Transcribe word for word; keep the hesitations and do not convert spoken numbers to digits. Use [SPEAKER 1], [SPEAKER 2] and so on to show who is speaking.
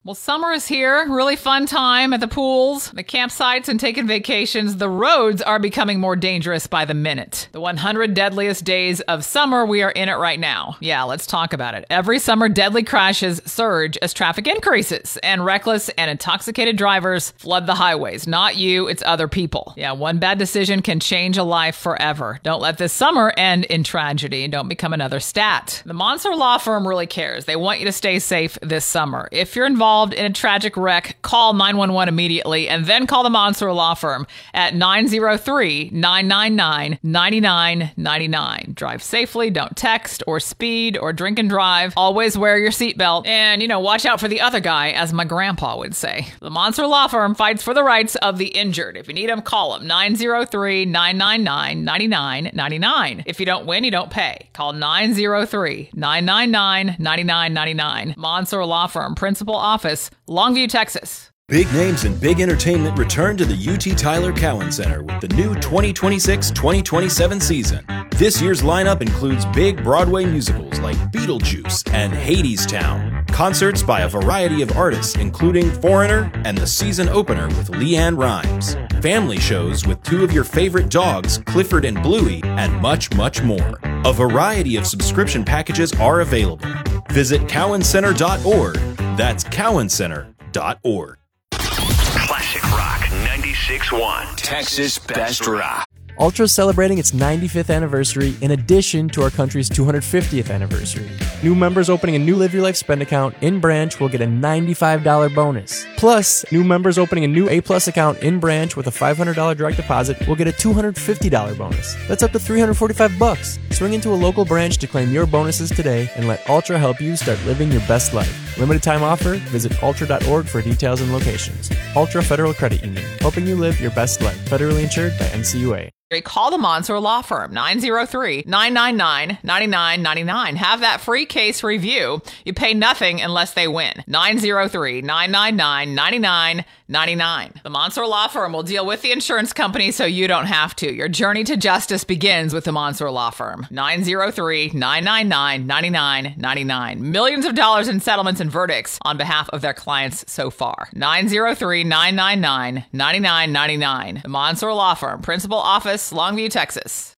[SPEAKER 1] Well, summer is here. Really fun time at the pools, the campsites, and taking vacations. The roads are becoming more dangerous by the minute. The one hundred deadliest days of summer, we are in it right now. Yeah, let's talk about it. Every summer, deadly crashes surge as traffic increases, and reckless and intoxicated drivers flood the highways. Not you, it's other people. Yeah, one bad decision can change a life forever. Don't let this summer end in tragedy. Don't become another stat. The Monser Law Firm really cares. They want you to stay safe this summer. If you're involved in a tragic wreck, call nine one one immediately and then call the Monser Law Firm at nine oh three, nine nine nine, nine nine nine nine. Drive safely, don't text or speed or drink and drive. Always wear your seatbelt and, you know, watch out for the other guy, as my grandpa would say. The Monser Law Firm fights for the rights of the injured. If you need them, call them nine oh three, nine nine nine, nine nine nine nine. If you don't win, you don't pay. Call nine oh three, nine nine nine, nine nine nine nine. Monser Law Firm, Principal Office, Longview, Texas.
[SPEAKER 2] Big names and big entertainment return to the U T Tyler Cowan Center with the new twenty twenty-six twenty twenty-seven season. This year's lineup includes big Broadway musicals like Beetlejuice and Hadestown, concerts by a variety of artists including Foreigner and the season opener with LeAnn Rimes, family shows with two of your favorite dogs, Clifford and Bluey, and much, much more. A variety of subscription packages are available. Visit cowan center dot org. That's cowan center dot org.
[SPEAKER 3] Classic Rock ninety-six point one. Texas Best Rock.
[SPEAKER 4] Ultra is celebrating its ninety-fifth anniversary in addition to our country's two hundred fiftieth anniversary. New members opening a new Live Your Life spend account in branch will get a ninety-five dollars bonus. Plus, new members opening a new A-Plus account in branch with a five hundred dollars direct deposit will get a two hundred fifty dollars bonus. That's up to three hundred forty-five bucks. Swing into a local branch to claim your bonuses today and let Ultra help you start living your best life. Limited time offer. Visit ultra dot org for details and locations. Ultra Federal Credit Union, helping you live your best life. Federally insured by N C U A.
[SPEAKER 1] Call the Monser Law Firm, nine oh three, nine nine nine, nine nine nine nine. Have that free case review. You pay nothing unless they win. nine oh three, nine nine nine, nine nine nine nine. The Monser Law Firm will deal with the insurance company so you don't have to. Your journey to justice begins with the Monser Law Firm. nine oh three, nine nine nine, nine nine nine nine. Millions of dollars in settlements and verdicts on behalf of their clients so far. nine oh three, nine nine nine, nine nine nine nine. The Monser Law Firm, Principal Office, Longview, Texas.